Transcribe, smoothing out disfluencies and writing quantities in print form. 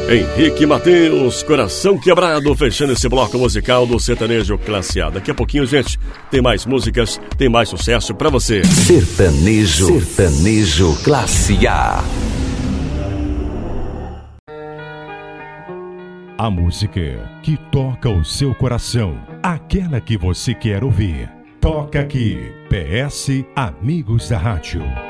Henrique Mateus, Coração Quebrado, fechando esse bloco musical do Sertanejo Classe A. Daqui a pouquinho, gente, tem mais músicas, tem mais sucesso pra você. Sertanejo Classe A. A música que toca o seu coração, aquela que você quer ouvir. Toca aqui, PS Amigos da Rádio.